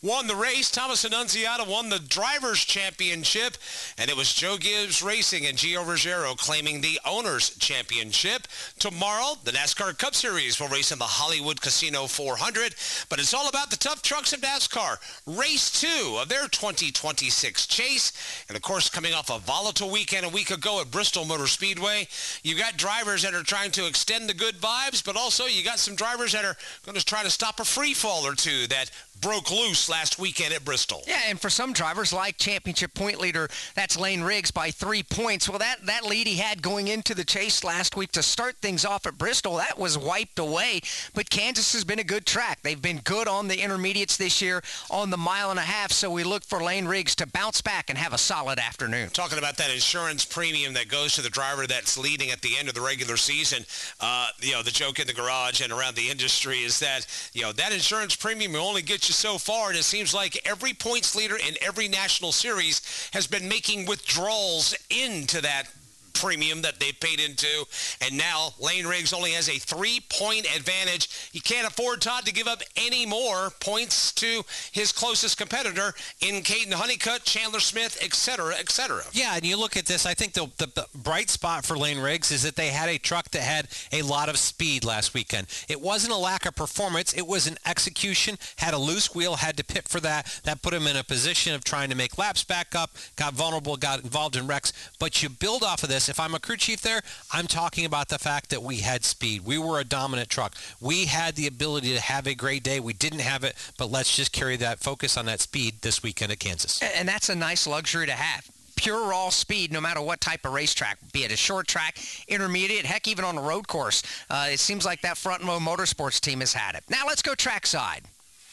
won the race. Thomas Annunziata won the Drivers' Championship, and it was Joe Gibbs Racing and Gio Ruggiero claiming the Owners' Championship. Tomorrow, the NASCAR Cup Series will race in the Hollywood Casino 400, but it's all about the tough trucks of NASCAR. Race 2 of their 2026 chase, and of course, coming off a volatile weekend a week ago at Bristol Motor Speedway, you got drivers that are trying to extend the good vibes, but also you got some drivers that are going to try to stop a free fall or two that broke loose last weekend at Bristol. Yeah, and for some drivers, like championship point leader, that's Lane Riggs by 3 points. Well, that lead he had going into the chase last week to start things off at Bristol, that was wiped away. But Kansas has been a good track. They've been good on the intermediates this year on the mile and a half, so we look for Lane Riggs to bounce back and have a solid afternoon. Talking about that insurance premium that goes to the driver that's leading at the end of the regular season, the joke in the garage and around the industry is that, that insurance premium will only get you so far, and it seems like every points leader in every national series has been making withdrawals into that premium that they paid into, and now Lane Riggs only has a 3-point advantage. He can't afford, Todd, to give up any more points to his closest competitor in Caden Honeycutt, Chandler Smith, et cetera, et cetera. Yeah, and you look at this, I think the bright spot for Lane Riggs is that they had a truck that had a lot of speed last weekend. It wasn't a lack of performance, it was an execution, had a loose wheel, had to pit for that. That put him in a position of trying to make laps back up, got vulnerable, got involved in wrecks, but you build off of this. If I'm a crew chief there, I'm talking about the fact that we had speed. We were a dominant truck. We had the ability to have a great day. We didn't have it, but let's just carry that focus on that speed this weekend at Kansas. And that's a nice luxury to have. Pure raw speed, no matter what type of racetrack, be it a short track, intermediate, heck, even on a road course. It seems like that Front Row Motorsports team has had it. Now let's go trackside.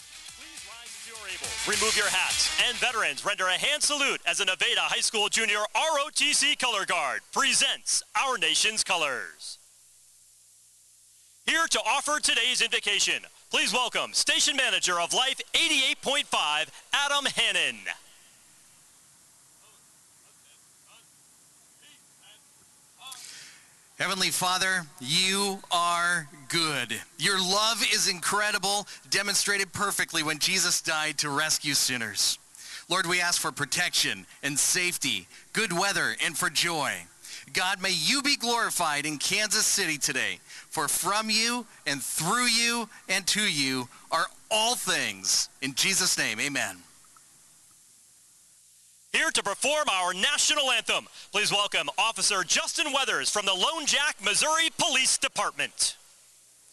Remove your hats, and veterans render a hand salute as a Nevada High School Junior ROTC Color Guard presents our nation's colors. Here to offer today's invocation, please welcome Station Manager of Life 88.5, Adam Hannon. Heavenly Father, you are good. Your love is incredible, demonstrated perfectly when Jesus died to rescue sinners. Lord, we ask for protection and safety, good weather, and for joy. God, may you be glorified in Kansas City today, for from you and through you and to you are all things. In Jesus' name, amen. Here to perform our national anthem, please welcome Officer Justin Weathers from the Lone Jack, Missouri Police Department.